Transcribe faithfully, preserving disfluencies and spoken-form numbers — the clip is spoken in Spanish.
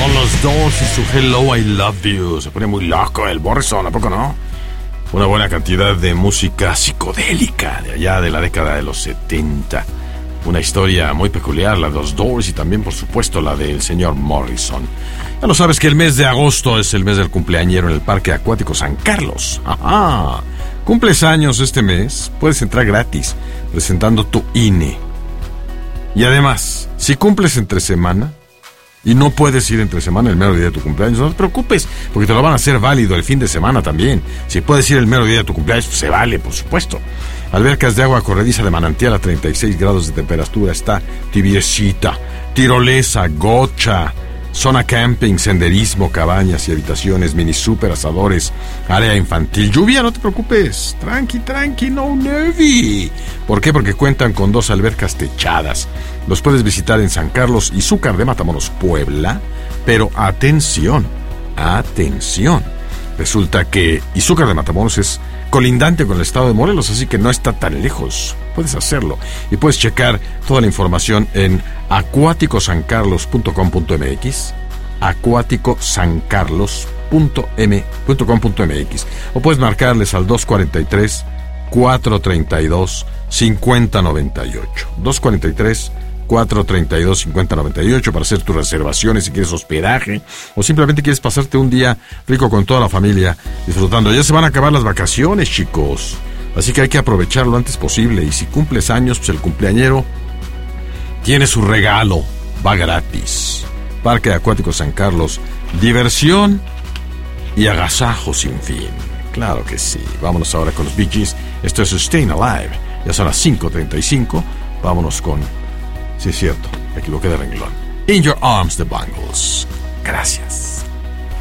son los Doors y su Hello, I Love You. Se pone muy loco el Morrison, ¿a poco no? Una buena cantidad de música psicodélica de allá de la década de los setenta. Una historia muy peculiar, la de los Doors y también, por supuesto, la del señor Morrison. Ya lo sabes que el mes de agosto es el mes del cumpleañero en el Parque Acuático San Carlos. ¡Ajá! Cumples años este mes, puedes entrar gratis presentando tu I N E. Y además, si cumples entre semana y no puedes ir entre semana el mero día de tu cumpleaños, no te preocupes, porque te lo van a hacer válido el fin de semana también. Si puedes ir el mero día de tu cumpleaños, pues se vale, por supuesto. Albercas de agua corrediza de manantial a treinta y seis grados de temperatura, está tibiecita, tirolesa, gocha, zona camping, senderismo, cabañas y habitaciones, mini super, asadores, área infantil. Lluvia, no te preocupes, tranqui, tranqui, no nevi. ¿Por qué? Porque cuentan con dos albercas techadas. Los puedes visitar en San Carlos, Izúcar de Matamoros, Puebla. Pero atención, atención. Resulta que Izúcar de Matamoros es colindante con el estado de Morelos, así que no está tan lejos. Puedes hacerlo y puedes checar toda la información en acuático san carlos punto com punto m x, acuático san carlos punto com punto m x, o puedes marcarles al dos cuarenta y tres, cuatrocientos treinta y dos, cincuenta noventa y ocho, dos cuarenta y tres, cuatrocientos treinta y dos, cincuenta noventa y ocho para hacer tus reservaciones si quieres hospedaje o simplemente quieres pasarte un día rico con toda la familia disfrutando. Ya se van a acabar las vacaciones, chicos, así que hay que aprovechar lo antes posible. Y si cumples años, pues el cumpleañero tiene su regalo, va gratis. Parque Acuático San Carlos, diversión y agasajo sin fin. Claro que sí. Vámonos ahora con los Bee Gees. Esto es Staying Alive. Ya son las cinco treinta y cinco. Vámonos con... Sí, es cierto, me equivoqué de renglón. In Your Arms, The Bangles. Gracias.